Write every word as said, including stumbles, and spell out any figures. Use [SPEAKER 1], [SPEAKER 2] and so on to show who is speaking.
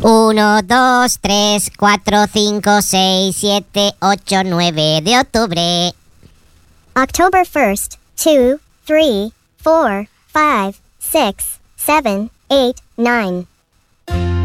[SPEAKER 1] uno, dos, tres, cuatro, cinco, seis, siete, ocho, nueve de octubre.
[SPEAKER 2] October first, two, three, four, five, six, seven, eight, nine.